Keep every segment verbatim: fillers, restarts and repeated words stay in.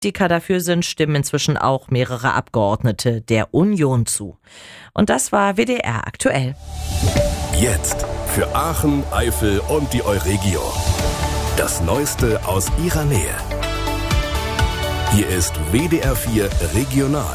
Praktika dafür sind, stimmen inzwischen auch mehrere Abgeordnete der Union zu. Und das war W D R aktuell. Jetzt für Aachen, Eifel und die Euregio. Das Neueste aus ihrer Nähe. Hier ist W D R vier Regional.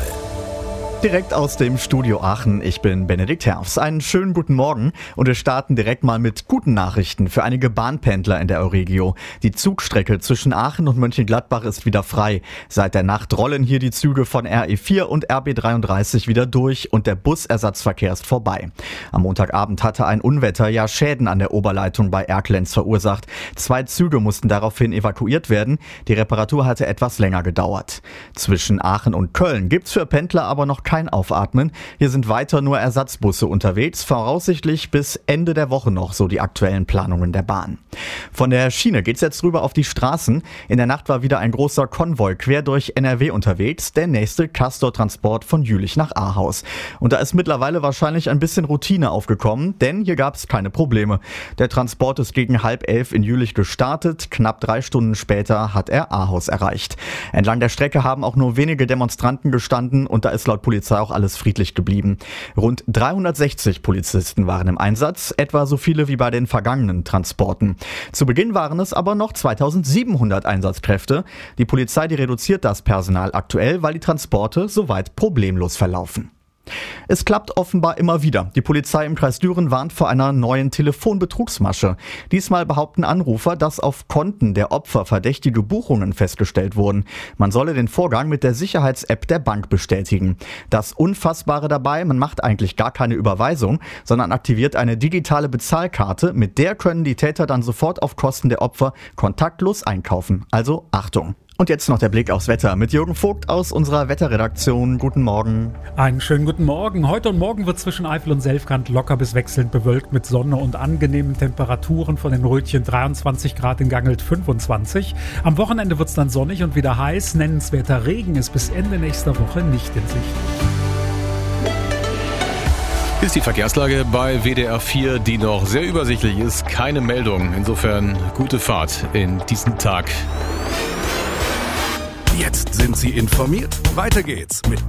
Direkt aus dem Studio Aachen, ich bin Benedikt Herfs. Einen schönen guten Morgen und wir starten direkt mal mit guten Nachrichten für einige Bahnpendler in der Euregio. Die Zugstrecke zwischen Aachen und Mönchengladbach ist wieder frei. Seit der Nacht rollen hier die Züge von R E vier und R B dreiunddreißig wieder durch und der Busersatzverkehr ist vorbei. Am Montagabend hatte ein Unwetter ja Schäden an der Oberleitung bei Erkelenz verursacht. Zwei Züge mussten daraufhin evakuiert werden. Die Reparatur hatte etwas länger gedauert. Zwischen Aachen und Köln gibt's für Pendler aber noch kein Aufatmen. Hier sind weiter nur Ersatzbusse unterwegs, voraussichtlich bis Ende der Woche noch, so die aktuellen Planungen der Bahn. Von der Schiene geht's jetzt rüber auf die Straßen. In der Nacht war wieder ein großer Konvoi quer durch N R W unterwegs, der nächste Castor-Transport von Jülich nach Ahaus. Und da ist mittlerweile wahrscheinlich ein bisschen Routine aufgekommen, denn hier gab's keine Probleme. Der Transport ist gegen halb elf in Jülich gestartet, knapp drei Stunden später hat er Ahaus erreicht. Entlang der Strecke haben auch nur wenige Demonstranten gestanden und da ist laut Polizei auch alles friedlich geblieben. Rund dreihundertsechzig Polizisten waren im Einsatz, etwa so viele wie bei den vergangenen Transporten. Zu Beginn waren es aber noch zweitausendsiebenhundert Einsatzkräfte. Die Polizei, die reduziert das Personal aktuell, weil die Transporte soweit problemlos verlaufen. Es klappt offenbar immer wieder. Die Polizei im Kreis Düren warnt vor einer neuen Telefonbetrugsmasche. Diesmal behaupten Anrufer, dass auf Konten der Opfer verdächtige Buchungen festgestellt wurden. Man solle den Vorgang mit der Sicherheits-App der Bank bestätigen. Das Unfassbare dabei, man macht eigentlich gar keine Überweisung, sondern aktiviert eine digitale Bezahlkarte. Mit der können die Täter dann sofort auf Kosten der Opfer kontaktlos einkaufen. Also Achtung! Und jetzt noch der Blick aufs Wetter mit Jürgen Vogt aus unserer Wetterredaktion. Guten Morgen. Einen schönen guten Morgen. Heute und morgen wird zwischen Eifel und Selfkant locker bis wechselnd bewölkt mit Sonne und angenehmen Temperaturen von den Rötchen dreiundzwanzig Grad, in Gangelt fünfundzwanzig. Am Wochenende wird es dann sonnig und wieder heiß. Nennenswerter Regen ist bis Ende nächster Woche nicht in Sicht. Ist die Verkehrslage bei W D R vier, die noch sehr übersichtlich ist. Keine Meldung. Insofern gute Fahrt in diesen Tag. Jetzt sind Sie informiert. Weiter geht's mit